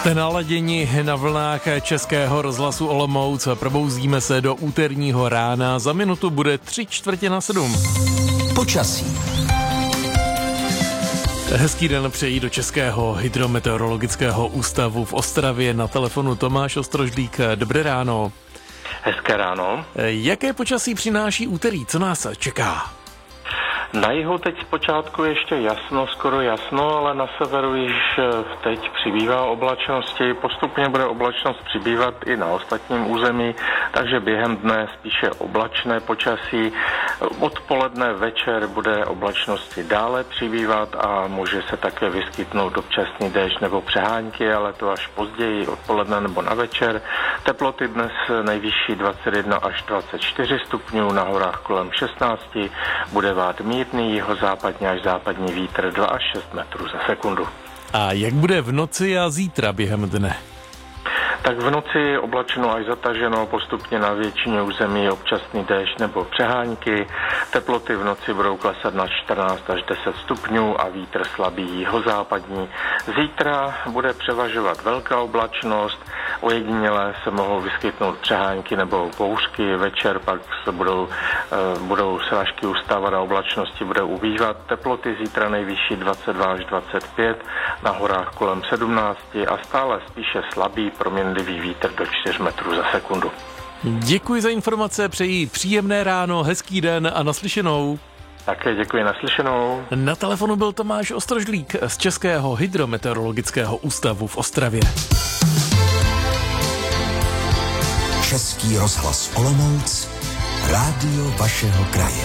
Jste naladěni na vlnách Českého rozhlasu Olomouc. Probouzíme se do úterního rána. Za minutu bude 6:45. Počasí. Hezký den přejí do Českého hydrometeorologického ústavu v Ostravě. Na telefonu Tomáš Ostroždík. Dobré ráno. Hezké ráno. Jaké počasí přináší úterý? Co nás čeká? Na jihu teď zpočátku ještě jasno, skoro jasno, ale na severu již teď přibývá oblačnosti. Postupně bude oblačnost přibývat i na ostatním území, takže během dne spíše oblačné počasí. Odpoledne večer bude oblačnosti dále přibývat a může se také vyskytnout občasný déšť nebo přehánky, ale to až později odpoledne nebo na večer. Teploty dnes nejvyšší 21 až 24 stupňů, na horách kolem 16, bude vát mírný jihozápadní až západní vítr 2 až 6 metrů za sekundu. A jak bude v noci a zítra během dne? Tak v noci oblačeno až zataženo, postupně na většině území občasný déšť nebo přehánky. Teploty v noci budou klesat na 14 až 10 stupňů a vítr slabý jihozápadní. Zítra bude převažovat velká oblačnost, ojediněle se mohou vyskytnout přehánky nebo bouřky, večer pak se budou srážky ustávat a oblačnosti bude ubývat. Teploty zítra nejvyšší 22 až 25, na horách kolem 17 a stále spíše slabý proměnlivý vítr do 4 metrů za sekundu. Děkuji za informace, přeji příjemné ráno, hezký den a naslyšenou. Také děkuji, naslyšenou. Na telefonu byl Tomáš Ostroždík z Českého hydrometeorologického ústavu v Ostravě. Český rozhlas Olomouc, rádio vašeho kraje.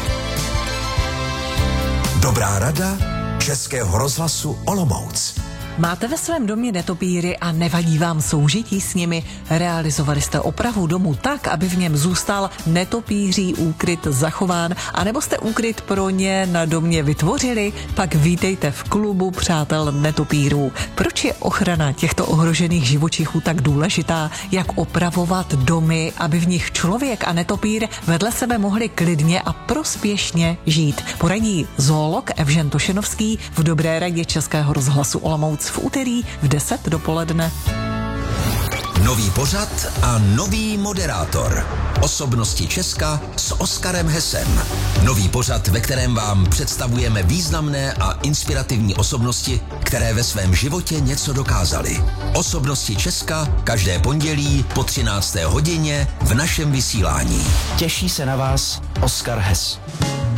Dobrá rada Českého rozhlasu Olomouc. Máte ve svém domě netopýry a nevadí vám soužití s nimi? Realizovali jste opravu domu tak, aby v něm zůstal netopýří úkryt zachován, anebo jste úkryt pro ně na domě vytvořili? Pak vítejte v klubu přátel netopýrů. Proč je ochrana těchto ohrožených živočichů tak důležitá? Jak opravovat domy, aby v nich člověk a netopýr vedle sebe mohli klidně a prospěšně žít? Poradí zoolog Evžen Tošenovský v Dobré radě Českého rozhlasu Olomouc v úterý v 10 dopoledne. Nový pořad a nový moderátor. Osobnosti Česka s Oskarem Hesem. Nový pořad, ve kterém vám představujeme významné a inspirativní osobnosti, které ve svém životě něco dokázaly. Osobnosti Česka každé pondělí po 13. hodině v našem vysílání. Těší se na vás Oskar Hes.